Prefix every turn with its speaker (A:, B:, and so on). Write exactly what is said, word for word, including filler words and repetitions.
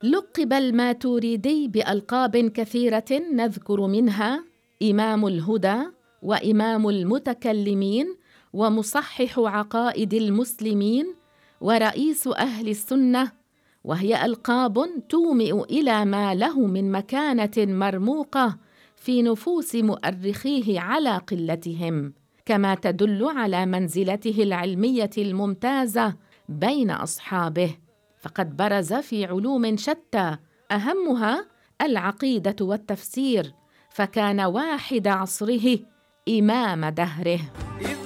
A: لقب الماتوريدي بألقاب كثيرة نذكر منها إمام الهدى وإمام المتكلمين ومصحح عقائد المسلمين ورئيس أهل السنة، وهي ألقاب تومئ إلى ما له من مكانة مرموقة في نفوس مؤرخيه على قلتهم، كما تدل على منزلته العلمية الممتازة بين أصحابه، فقد برز في علوم شتى أهمها العقيدة والتفسير، فكان واحد عصره إمام دهره.